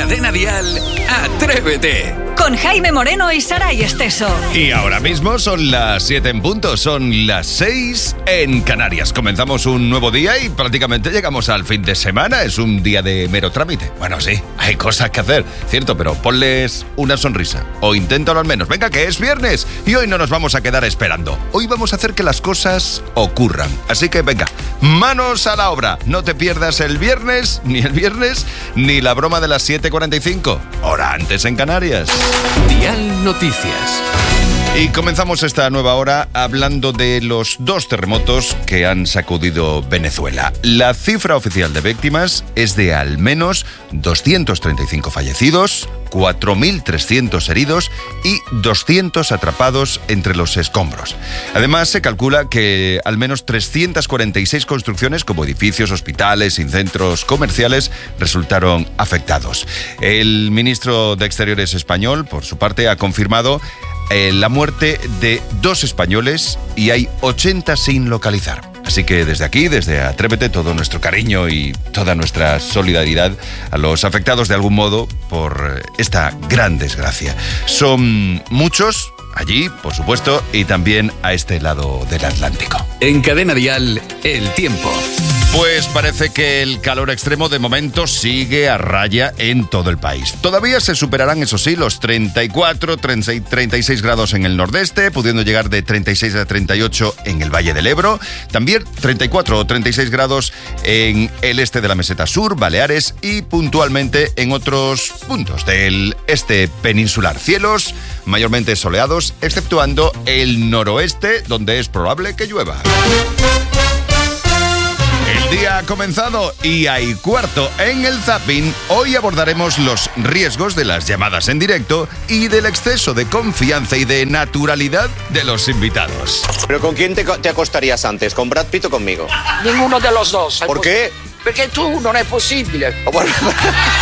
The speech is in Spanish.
Cadena Dial, Atrévete. Con Jaime Moreno y Saray Esteso. Y ahora mismo son las 7 en punto, son las 6 en Canarias. Comenzamos un nuevo día y prácticamente llegamos al fin de semana. Es un día de mero trámite. Bueno, sí, hay cosas que hacer, cierto, pero ponles una sonrisa. O inténtalo al menos. Venga, que es viernes y hoy no nos vamos a quedar esperando. Hoy vamos a hacer que las cosas ocurran. Así que venga, manos a la obra. No te pierdas el viernes, ni la broma de las 7:45. Hora antes en Canarias. Dial Noticias. Y comenzamos esta nueva hora hablando de los 2 terremotos que han sacudido Venezuela. La cifra oficial de víctimas es de al menos 235 fallecidos, 4.300 heridos y 200 atrapados entre los escombros. Además, se calcula que al menos 346 construcciones, como edificios, hospitales y centros comerciales, resultaron afectados. El ministro de Exteriores español, por su parte, ha confirmado la muerte de 2 españoles y hay 80 sin localizar. Así que desde aquí, desde Atrévete, todo nuestro cariño y toda nuestra solidaridad a los afectados de algún modo por esta gran desgracia. Son muchos allí, por supuesto, y también a este lado del Atlántico. En Cadena Dial, el tiempo. Pues parece que el calor extremo de momento sigue a raya en todo el país. Todavía se superarán, eso sí, los 34, 36 grados en el nordeste, pudiendo llegar de 36 a 38 en el Valle del Ebro. También 34 o 36 grados en el este de la meseta sur, Baleares y puntualmente en otros puntos del este peninsular. Cielos mayormente soleados, exceptuando el noroeste, donde es probable que llueva. El día ha comenzado y hay cuarto en el Zapping. Hoy abordaremos los riesgos de las llamadas en directo y del exceso de confianza y de naturalidad de los invitados. ¿Pero con quién te acostarías antes? ¿Con Brad Pitt o conmigo? Ninguno de los dos. ¿Por qué? Perché tu non è possibile. Bueno.